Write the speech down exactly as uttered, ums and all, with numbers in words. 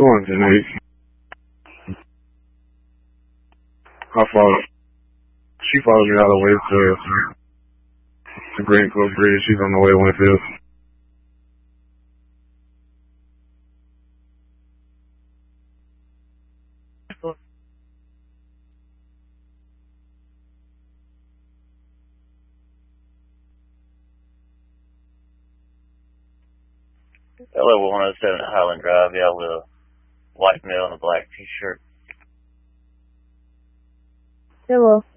going, Janae? I follow. She follows me all the way to the Great Coast Bridge. She's on the way to Winfield. Hello, one oh seven at Highland Drive, yeah, with a white male and a black t-shirt. Hello.